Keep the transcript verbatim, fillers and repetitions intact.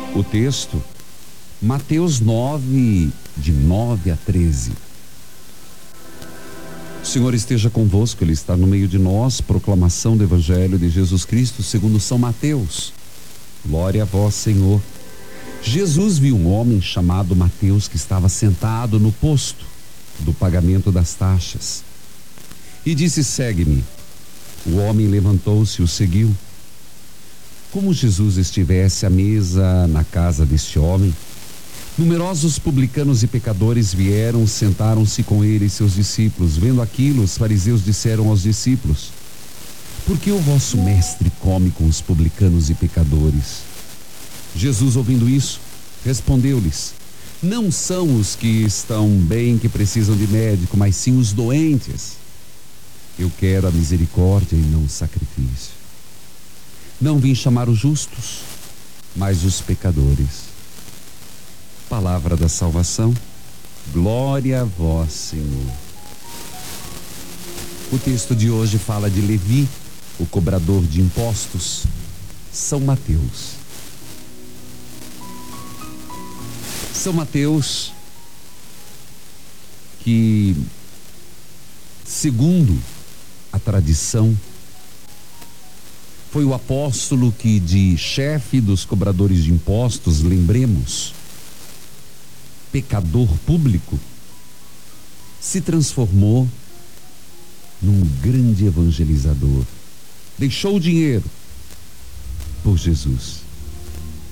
O texto, Mateus nove, de nove a treze. O Senhor esteja convosco, Ele está no meio de nós. Proclamação do Evangelho de Jesus Cristo segundo São Mateus. Glória a vós, Senhor. Jesus viu um homem chamado Mateus que estava sentado no posto do pagamento das taxas e disse: segue-me. O homem levantou-se e o seguiu. Como Jesus estivesse à mesa na casa deste homem, numerosos publicanos e pecadores vieram, sentaram-se com ele e seus discípulos. Vendo aquilo, os fariseus disseram aos discípulos: por que o vosso mestre come com os publicanos e pecadores? Jesus, ouvindo isso, respondeu-lhes: não são os que estão bem que precisam de médico, mas sim os doentes. Eu quero a misericórdia e não o sacrifício. Não vim chamar os justos, mas os pecadores. Palavra da salvação. Glória a vós, Senhor. O texto de hoje fala de Levi, o cobrador de impostos, São Mateus. São Mateus, que, segundo a tradição, foi o apóstolo que, de chefe dos cobradores de impostos, lembremos, pecador público, se transformou num grande evangelizador. Deixou o dinheiro por Jesus.